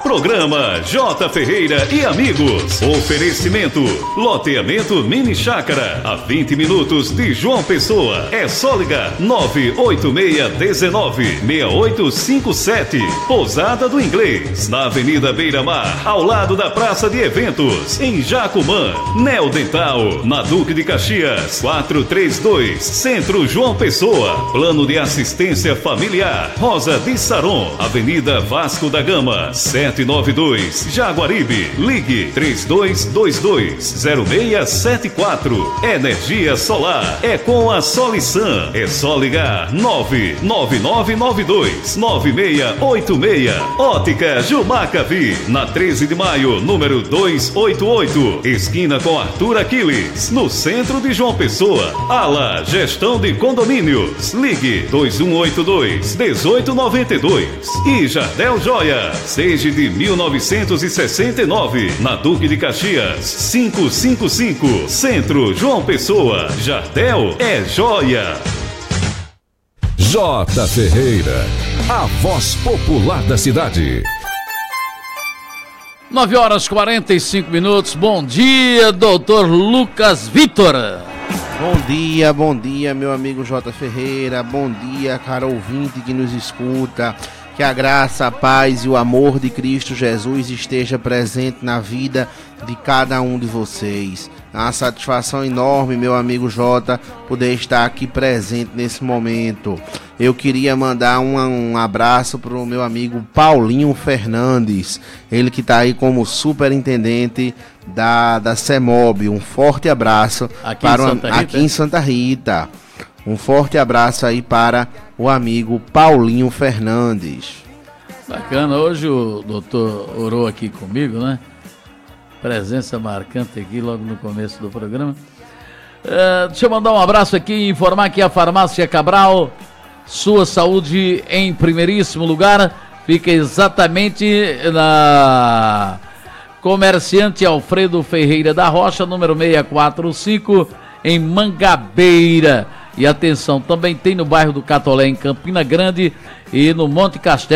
Programa J. Ferreira e Amigos. Oferecimento: loteamento Mini Chácara, a 20 minutos de João Pessoa. É só ligar 98619-6857. Pousada do Inglês, na Avenida Beira-Mar, ao lado da Praça de Eventos, em Jacumã. Neo Dental, na Duque de Caxias, 432, Centro João Pessoa. Plano de assistência familiar, Rosa de Saron, Avenida Vasco da Gama, 792, Jaguaribe. Ligue 3222-0674. Energia solar é com a Solisan. É só ligar 99992-9686. Ótica Jumacavi, na 13 de maio, número 288, esquina com Arthur Aquiles, no centro de João Pessoa. Ala Gestão de Condomínios. Ligue 2182-1892. E Jardel Joias, desde de 1969, na Duque de Caxias, 555, Centro João Pessoa. Jardel é joia. J. Ferreira, a voz popular da cidade. 9h45. Bom dia, doutor Lucas Vitor. Bom dia, meu amigo J. Ferreira. Bom dia, cara ouvinte que nos escuta. Que a graça, a paz e o amor de Cristo Jesus esteja presente na vida de cada um de vocês. É uma satisfação enorme, meu amigo Jota, poder estar aqui presente nesse momento. Eu queria mandar um abraço para o meu amigo Paulinho Fernandes, ele que está aí como superintendente da CEMOB. Um forte abraço aqui em Santa Rita. Um forte abraço aí para o amigo Paulinho Fernandes. Bacana, hoje o doutor orou aqui comigo, né? Presença marcante aqui logo no começo do programa. Deixa eu mandar um abraço aqui e informar que a Farmácia Cabral, sua saúde em primeiríssimo lugar, fica exatamente na Comerciante Alfredo Ferreira da Rocha, número 645, em Mangabeira. E atenção, também tem no bairro do Catolé, em Campina Grande, e no Monte Castelo.